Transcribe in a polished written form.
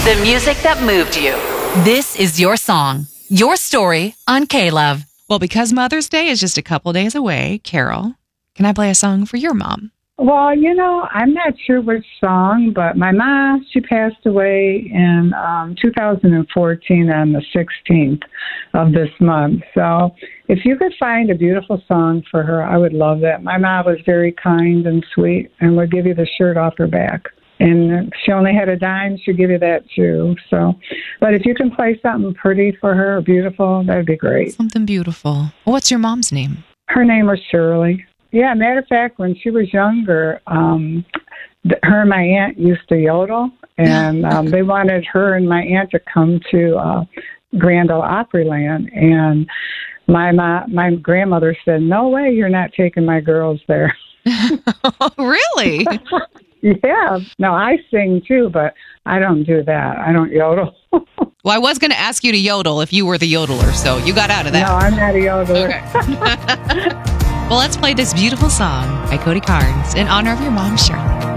The music that moved you. This is your song, your story on K-Love. Well, because Mother's Day is just a couple days away, Carol, can I play a song for your mom? Well, I'm not sure which song, but my mom, she passed away in 2014 on the 16th of this month. So if you could find a beautiful song for her, I would love that. My mom was very kind and sweet and would give you the shirt off her back. And if she only had a dime, she'd give you that too. So, but if you can play something pretty for her, beautiful, that'd be great. Something beautiful. What's your mom's name? Her name was Shirley. Yeah, matter of fact, when she was younger, her and my aunt used to yodel, and they wanted her and my aunt to come to Grand Ole Opryland, and my grandmother said, "No way, you're not taking my girls there." Really? Yeah. No, I sing too, but I don't do that. I don't yodel. Well, I was going to ask you to yodel if you were the yodeler, so you got out of that. No, I'm not a yodeler. Okay. Well, let's play this beautiful song by Cody Carnes in honor of your mom, Shirley.